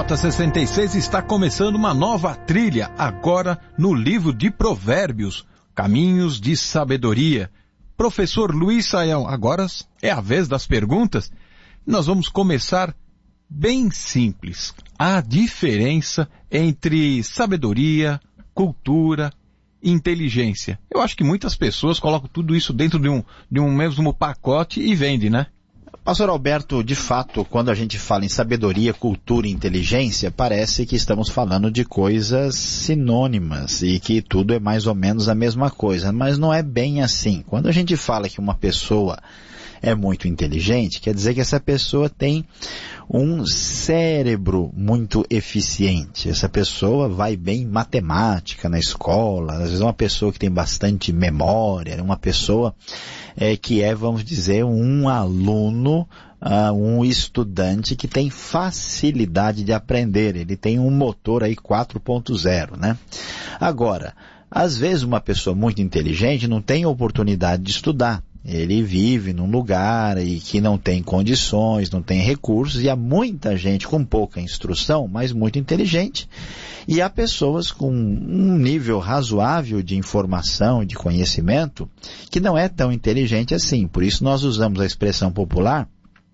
Rota 66 está começando uma nova trilha, agora no livro de Provérbios, Caminhos de Sabedoria. Professor Luiz Saião, agora é a vez das perguntas. Nós vamos começar bem simples. A diferença entre sabedoria, cultura e inteligência. Eu acho que muitas pessoas colocam tudo isso dentro de um mesmo pacote e vendem, né? Pastor Alberto, de fato, quando a gente fala em sabedoria, cultura e inteligência, parece que estamos falando de coisas sinônimas e que tudo é mais ou menos a mesma coisa, mas não é bem assim. Quando a gente fala que uma pessoa é muito inteligente, quer dizer que essa pessoa tem um cérebro muito eficiente. Essa pessoa vai bem em matemática na escola, às vezes é uma pessoa que tem bastante memória, uma pessoa que é, vamos dizer, um aluno, um estudante que tem facilidade de aprender. Ele tem um motor aí 4.0, né? Agora, às vezes uma pessoa muito inteligente não tem oportunidade de estudar. Ele vive num lugar e que não tem condições, não tem recursos, e há muita gente com pouca instrução, mas muito inteligente, e há pessoas com um nível razoável de informação e de conhecimento que não é tão inteligente assim. Por isso nós usamos a expressão popular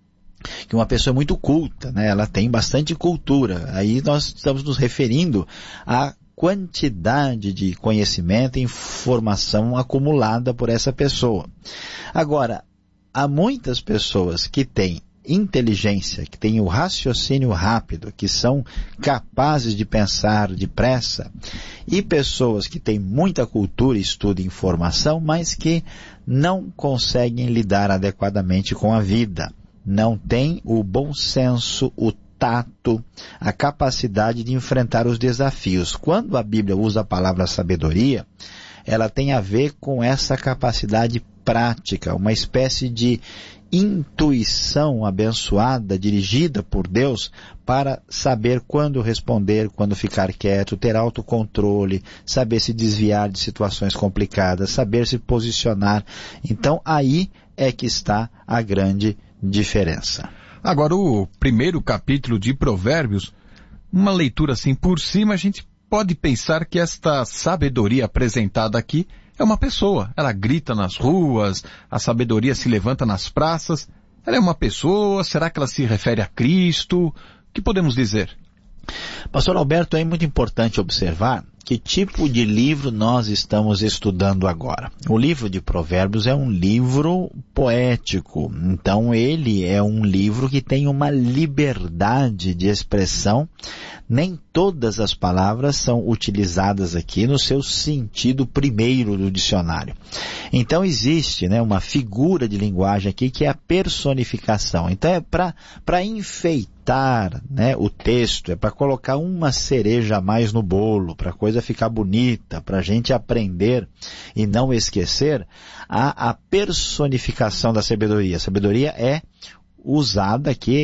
que uma pessoa é muito culta, né? Ela tem bastante cultura. Aí nós estamos nos referindo a quantidade de conhecimento e informação acumulada por essa pessoa. Agora, há muitas pessoas que têm inteligência, que têm o raciocínio rápido, que são capazes de pensar depressa, e pessoas que têm muita cultura, estudo e informação, mas que não conseguem lidar adequadamente com a vida. Não têm o bom senso, o tato, a capacidade de enfrentar os desafios. Quando a Bíblia usa a palavra sabedoria, ela tem a ver com essa capacidade prática, uma espécie de intuição abençoada, dirigida por Deus, para saber quando responder, quando ficar quieto, ter autocontrole, saber se desviar de situações complicadas, saber se posicionar. Então, aí é que está a grande diferença. Agora, o primeiro capítulo de Provérbios, uma leitura assim por cima, a gente pode pensar que esta sabedoria apresentada aqui é uma pessoa. Ela grita nas ruas, a sabedoria se levanta nas praças. Ela é uma pessoa? Será que ela se refere a Cristo? O que podemos dizer? Pastor Alberto, é muito importante observar que tipo de livro nós estamos estudando agora. O livro de Provérbios é um livro poético, então ele é um livro que tem uma liberdade de expressão. Nem todas as palavras são utilizadas aqui no seu sentido primeiro do dicionário. Então existe, né, uma figura de linguagem aqui que é a personificação. Então é para enfeitar, né, o texto, é para colocar uma cereja a mais no bolo, para a coisa ficar bonita, para a gente aprender e não esquecer a personificação da sabedoria. A sabedoria é usada aqui,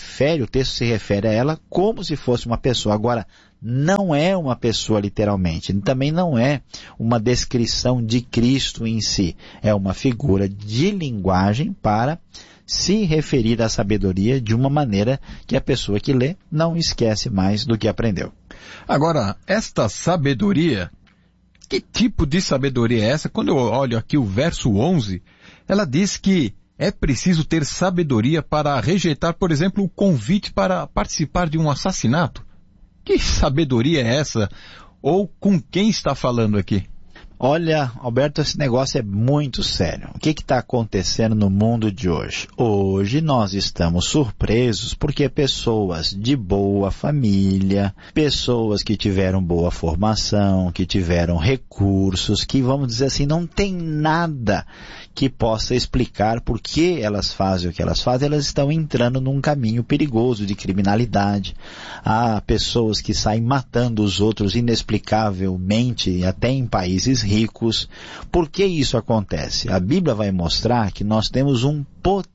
o texto se refere a ela como se fosse uma pessoa. Agora, não é uma pessoa literalmente, também não é uma descrição de Cristo em si, é uma figura de linguagem para se referir à sabedoria de uma maneira que a pessoa que lê não esquece mais do que aprendeu. Agora, esta sabedoria, que tipo de sabedoria é essa? Quando eu olho aqui o verso 11, ela diz que é preciso ter sabedoria para rejeitar, por exemplo, o convite para participar de um assassinato. Que sabedoria é essa? Ou com quem está falando aqui? Olha, Alberto, esse negócio é muito sério. O que está acontecendo no mundo de hoje? Hoje nós estamos surpresos porque pessoas de boa família, pessoas que tiveram boa formação, que tiveram recursos, que, vamos dizer assim, não tem nada que possa explicar por que elas fazem o que elas fazem, elas estão entrando num caminho perigoso de criminalidade. Há pessoas que saem matando os outros inexplicavelmente, até em países ricos. Por que isso acontece? A Bíblia vai mostrar que nós temos um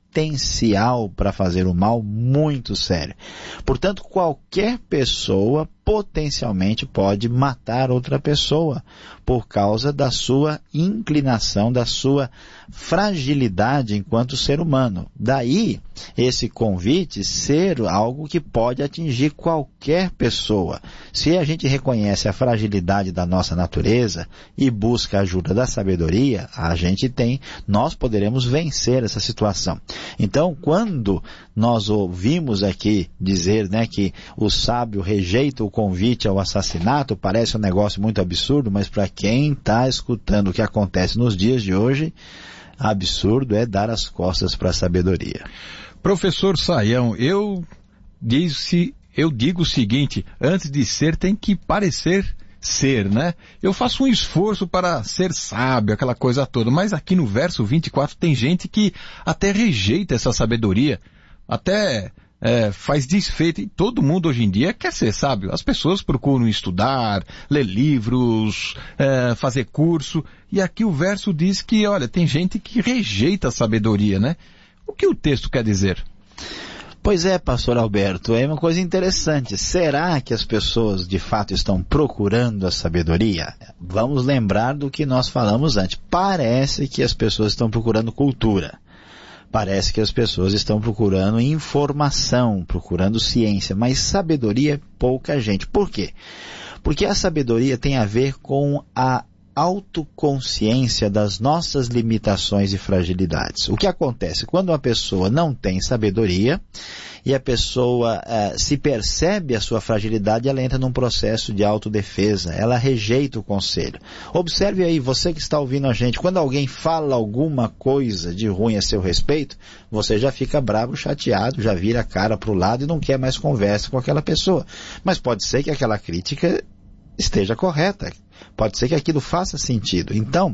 potencial para fazer o mal muito sério. Portanto, qualquer pessoa potencialmente pode matar outra pessoa por causa da sua inclinação, da sua fragilidade enquanto ser humano. Daí esse convite ser algo que pode atingir qualquer pessoa. Se a gente reconhece a fragilidade da nossa natureza e busca a ajuda da sabedoria, nós poderemos vencer essa situação. Então, quando nós ouvimos aqui dizer, né, que o sábio rejeita o convite ao assassinato, parece um negócio muito absurdo, mas para quem está escutando o que acontece nos dias de hoje, absurdo é dar as costas para a sabedoria. Professor Sayão, eu digo o seguinte, antes de ser tem que parecer ser, né? Eu faço um esforço para ser sábio, aquela coisa toda, mas aqui no verso 24 tem gente que até rejeita essa sabedoria, até faz desfeito, e todo mundo hoje em dia quer ser sábio. As pessoas procuram estudar, ler livros, fazer curso, e aqui o verso diz que, olha, tem gente que rejeita a sabedoria, né? O que o texto quer dizer? Pois é, pastor Alberto, é uma coisa interessante. Será que as pessoas de fato estão procurando a sabedoria? Vamos lembrar do que nós falamos antes. Parece que as pessoas estão procurando cultura. Parece que as pessoas estão procurando informação, procurando ciência, mas sabedoria é pouca gente. Por quê? Porque a sabedoria tem a ver com a autoconsciência das nossas limitações e fragilidades. O que acontece? Quando uma pessoa não tem sabedoria e a pessoa se percebe a sua fragilidade, ela entra num processo de autodefesa, ela rejeita o conselho. Observe aí, você que está ouvindo a gente, quando alguém fala alguma coisa de ruim a seu respeito, você já fica bravo, chateado, já vira a cara para o lado e não quer mais conversa com aquela pessoa. Mas pode ser que aquela crítica esteja correta. Pode ser que aquilo faça sentido. Então,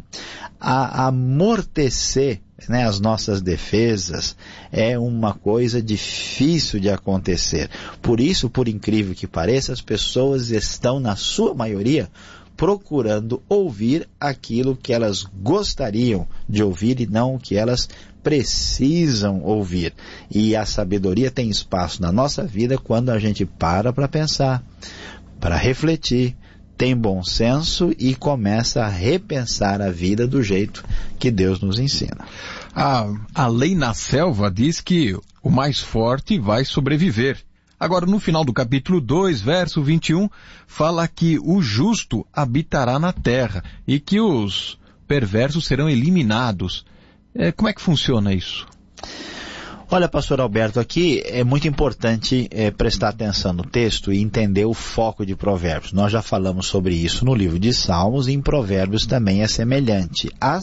amortecer, né, as nossas defesas é uma coisa difícil de acontecer. Por isso, por incrível que pareça, as pessoas estão, na sua maioria, procurando ouvir aquilo que elas gostariam de ouvir e não o que elas precisam ouvir. E a sabedoria tem espaço na nossa vida quando a gente para pensar, para refletir, tem bom senso e começa a repensar a vida do jeito que Deus nos ensina. A lei na selva diz que o mais forte vai sobreviver. Agora, no final do capítulo 2, verso 21, fala que o justo habitará na terra e que os perversos serão eliminados. Como é que funciona isso? Olha, pastor Alberto, aqui é muito importante prestar atenção no texto e entender o foco de Provérbios. Nós já falamos sobre isso no livro de Salmos e em Provérbios também é semelhante. A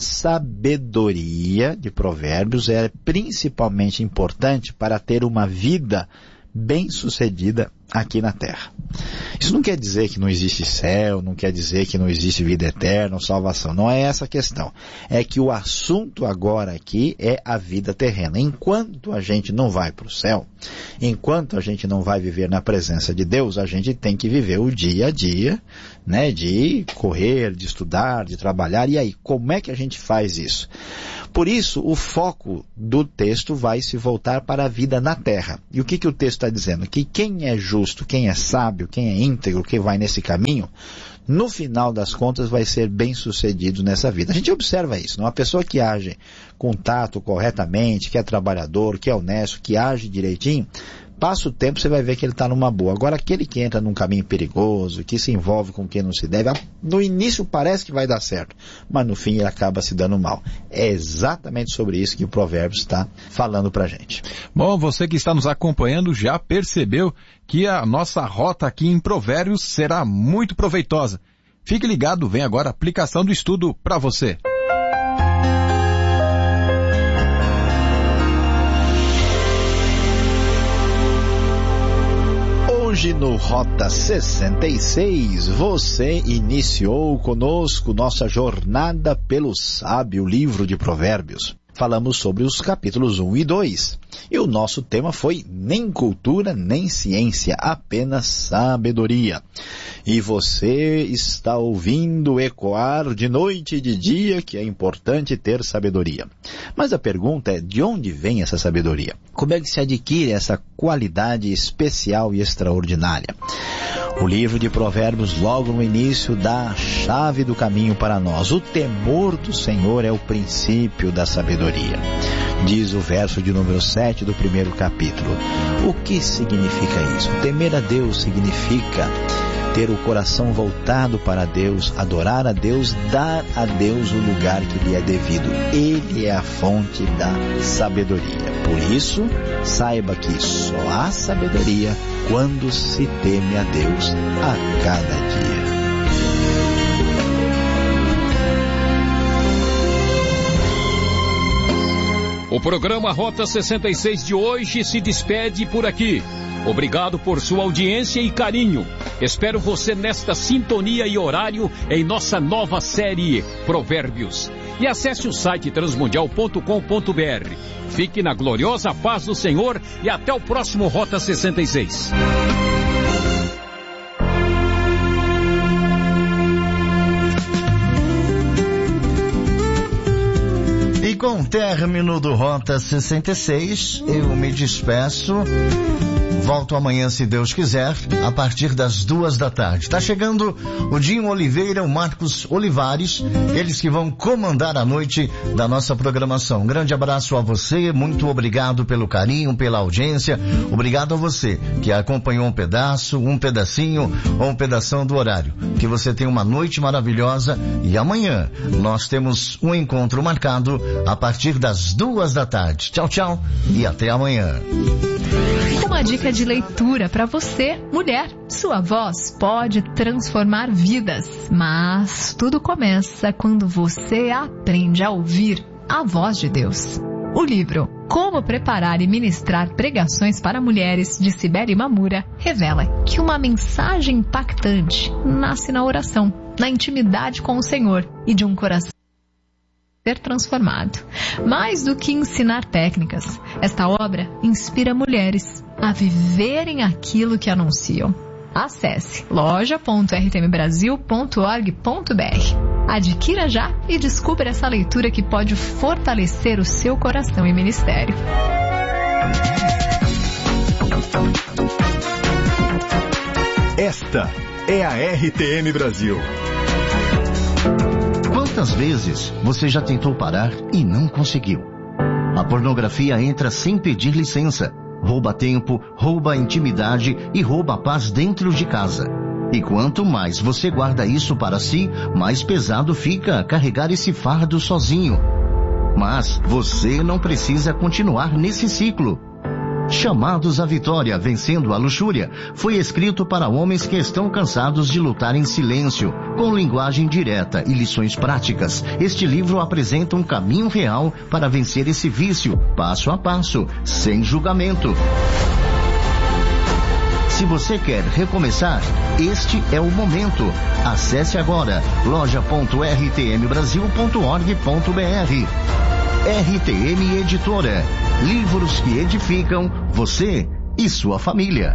sabedoria de Provérbios é principalmente importante para ter uma vida bem-sucedida aqui na terra. Isso não quer dizer que não existe céu, não quer dizer que não existe vida eterna, salvação. Não é essa a questão. É que o assunto agora aqui é a vida terrena. Enquanto a gente não vai para o céu, enquanto a gente não vai viver na presença de Deus, a gente tem que viver o dia a dia, né, de correr, de estudar, de trabalhar. E aí, como é que a gente faz isso? Por isso, o foco do texto vai se voltar para a vida na terra. E o que o texto está dizendo? Que quem é justo, quem é sábio, quem é íntegro, quem vai nesse caminho, no final das contas vai ser bem sucedido nessa vida. A gente observa isso, não? Uma pessoa que age com tato, corretamente, que é trabalhador, que é honesto, que age direitinho, passa o tempo, você vai ver que ele está numa boa. Agora, aquele que entra num caminho perigoso, que se envolve com quem não se deve, no início parece que vai dar certo, mas no fim ele acaba se dando mal. É exatamente sobre isso que o Provérbios está falando pra gente. Bom, você que está nos acompanhando já percebeu que a nossa rota aqui em Provérbios será muito proveitosa. Fique ligado, vem agora a aplicação do estudo para você. Hoje no Rota 66, você iniciou conosco nossa jornada pelo sábio livro de Provérbios. Falamos sobre os capítulos 1 e 2. E o nosso tema foi nem cultura, nem ciência, apenas sabedoria. E você está ouvindo ecoar de noite e de dia que é importante ter sabedoria. Mas a pergunta é, de onde vem essa sabedoria? Como é que se adquire essa qualidade especial e extraordinária? O livro de Provérbios, logo no início, dá a chave do caminho para nós. O temor do Senhor é o princípio da sabedoria. diz o verso de número 7 do primeiro capítulo. O que significa isso? Temer a Deus significa ter o coração voltado para Deus, adorar a Deus, dar a Deus o lugar que lhe é devido. Ele é a fonte da sabedoria. Por isso, saiba que só há sabedoria quando se teme a Deus a cada dia. O programa Rota 66 de hoje se despede por aqui. Obrigado por sua audiência e carinho. Espero você nesta sintonia e horário em nossa nova série Provérbios. E acesse o site transmundial.com.br. Fique na gloriosa paz do Senhor e até o próximo Rota 66. E com o término do Rota 66, eu me despeço. Volto amanhã, se Deus quiser, a partir das 14h. Tá chegando o Dinho Oliveira, o Marcos Olivares, eles que vão comandar a noite da nossa programação. Um grande abraço a você, muito obrigado pelo carinho, pela audiência. Obrigado a você que acompanhou um pedaço, um pedacinho ou um pedação do horário. Que você tenha uma noite maravilhosa e amanhã nós temos um encontro marcado a partir das 14h. Tchau, tchau e até amanhã. Uma dica de leitura para você, mulher. Sua voz pode transformar vidas, mas tudo começa quando você aprende a ouvir a voz de Deus. O livro Como Preparar e Ministrar Pregações para Mulheres, de Cibele Mamura, revela que uma mensagem impactante nasce na oração, na intimidade com o Senhor e de um coração ser transformado. Mais do que ensinar técnicas, esta obra inspira mulheres a viverem aquilo que anunciam. Acesse loja.rtmbrasil.org.br. Adquira já e descubra essa leitura que pode fortalecer o seu coração e ministério. Esta é a RTM Brasil. Quantas vezes você já tentou parar e não conseguiu? A pornografia entra sem pedir licença, rouba tempo, rouba a intimidade e rouba a paz dentro de casa. E quanto mais você guarda isso para si, mais pesado fica carregar esse fardo sozinho. Mas você não precisa continuar nesse ciclo. Chamados à Vitória, Vencendo a Luxúria, foi escrito para homens que estão cansados de lutar em silêncio, com linguagem direta e lições práticas. Este livro apresenta um caminho real para vencer esse vício, passo a passo, sem julgamento. Se você quer recomeçar, este é o momento. Acesse agora loja.rtmbrasil.org.br. RTM Editora. Livros que edificam você e sua família.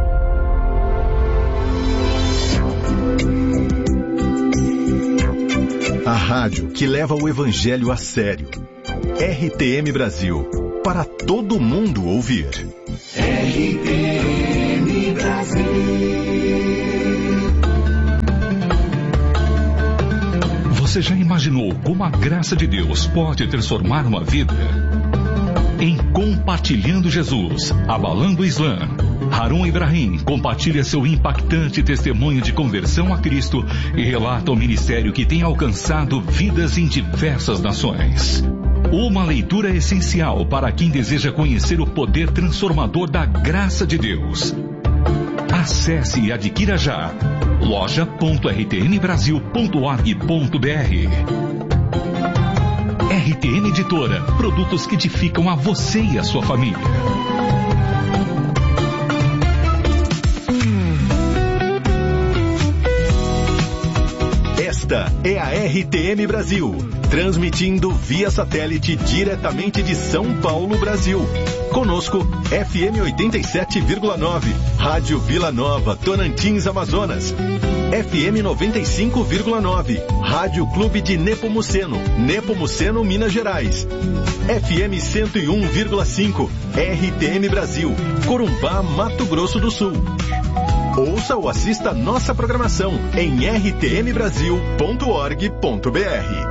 A rádio que leva o evangelho a sério. RTM Brasil. Para todo mundo ouvir. RTM Brasil. Você já imaginou como a graça de Deus pode transformar uma vida? Em Compartilhando Jesus, Abalando o Islã, Harun Ibrahim compartilha seu impactante testemunho de conversão a Cristo e relata o ministério que tem alcançado vidas em diversas nações. Uma leitura essencial para quem deseja conhecer o poder transformador da graça de Deus. Acesse e adquira já loja.rtmbrasil.org.br. RTM Editora, produtos que edificam a você e a sua família. Esta é a RTM Brasil, transmitindo via satélite diretamente de São Paulo, Brasil. Conosco, FM 87,9, Rádio Vila Nova, Tonantins, Amazonas. FM 95,9, Rádio Clube de Nepomuceno, Nepomuceno, Minas Gerais. FM 101,5, RTM Brasil, Corumbá, Mato Grosso do Sul. Ouça ou assista nossa programação em rtmbrasil.org.br.